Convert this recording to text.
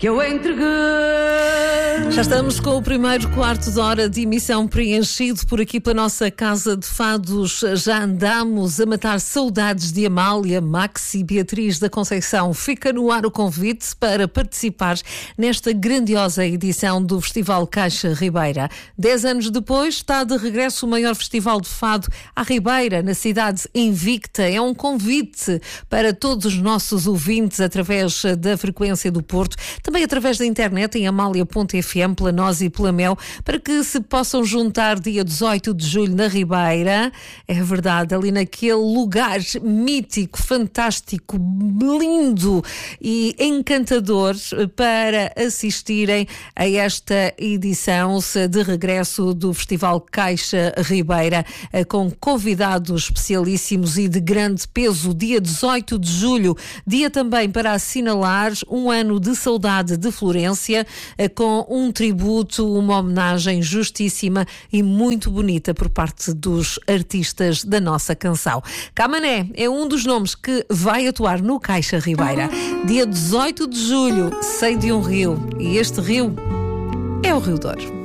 que eu entreguei. Já estamos com o primeiro quarto de hora de emissão preenchido por aqui pela nossa Casa de Fados. Já andamos a matar saudades de Amália, Max e Beatriz da Conceição. Fica no ar o convite para participar nesta grandiosa edição do Festival Caixa Ribeira. 10 anos depois está de regresso o maior festival de fado à Ribeira, na cidade invicta. É um convite para todos os nossos ouvintes através da frequência do Porto, também através da internet em amália.fm, pela Nós e pela Mel, para que se possam juntar dia 18 de julho na Ribeira. É verdade, ali naquele lugar mítico, fantástico, lindo e encantador, para assistirem a esta edição de regresso do Festival Caixa Ribeira, com convidados especialíssimos e de grande peso. Dia 18 de julho, dia também para assinalar um ano de saudade de Florência, com um tributo, uma homenagem justíssima e muito bonita por parte dos artistas da nossa canção. Camané é um dos nomes que vai atuar no Caixa Ribeira. Dia 18 de julho, sei de um rio, e este rio é o Rio Douro.